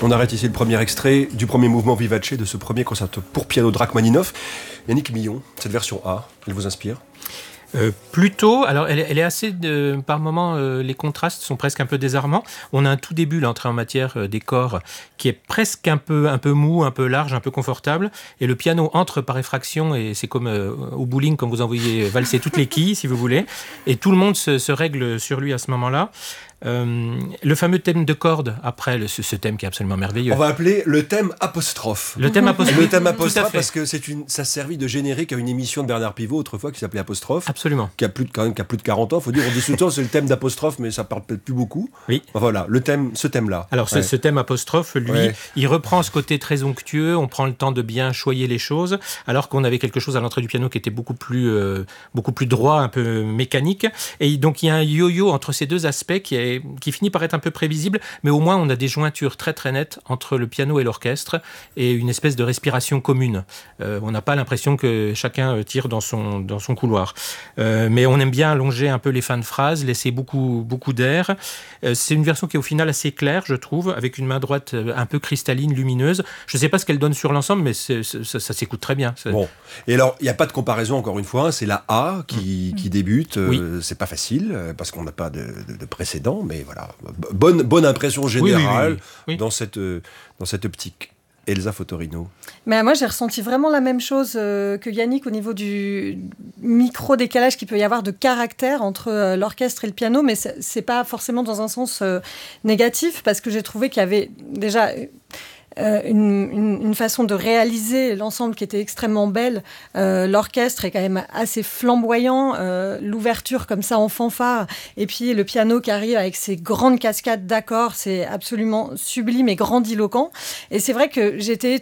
On arrête ici le premier extrait du premier mouvement vivace de ce premier concerto pour piano de Rachmaninoff. Yannick Millon, cette version A, elle vous inspire ? Plutôt, alors elle est assez, par moments, les contrastes sont presque un peu désarmants. On a un tout début, l'entrée en matière des corps, qui est presque un peu mou, un peu large, un peu confortable, et le piano entre par effraction, et c'est comme au bowling quand vous envoyez valser toutes les quilles, si vous voulez, et tout le monde se règle sur lui à ce moment-là. Le fameux thème de corde après ce thème qui est absolument merveilleux. On va appeler le thème apostrophe. Le thème apostrophe. Le thème apostrophe parce que ça servit de générique à une émission de Bernard Pivot autrefois qui s'appelait Apostrophe. Absolument. Qui a plus de 40 ans. Faut dire, on dit souvent c'est le thème d'apostrophe, mais ça parle peut-être plus beaucoup. Oui. Voilà, ce thème-là. Alors ce thème apostrophe, lui, il reprend ce côté très onctueux. On prend le temps de bien choyer les choses, alors qu'on avait quelque chose à l'entrée du piano qui était beaucoup plus droit, un peu mécanique. Et donc il y a un yo-yo entre ces deux aspects qui finit par être un peu prévisible, mais au moins on a des jointures très très nettes entre le piano et l'orchestre et une espèce de respiration commune. On n'a pas l'impression que chacun tire dans son couloir. Mais on aime bien allonger un peu les fins de phrases, laisser beaucoup d'air. C'est une version qui est au final assez claire, je trouve, avec une main droite un peu cristalline, lumineuse. Je ne sais pas ce qu'elle donne sur l'ensemble, mais ça s'écoute très bien. Bon. Et alors, il n'y a pas de comparaison, encore une fois, c'est la A qui débute. Oui. C'est pas facile, parce qu'on n'a pas de précédent, mais voilà. Bonne impression générale oui. Dans cette optique. Elsa Fotorino. Mais moi, j'ai ressenti vraiment la même chose que Yannick au niveau du micro-décalage qu'il peut y avoir de caractère entre l'orchestre et le piano, mais c'est pas forcément dans un sens négatif, parce que j'ai trouvé qu'il y avait déjà une façon de réaliser l'ensemble qui était extrêmement belle. L'orchestre est quand même assez flamboyant, l'ouverture comme ça en fanfare, et puis le piano qui arrive avec ses grandes cascades d'accords, c'est absolument sublime et grandiloquent. Et c'est vrai que j'étais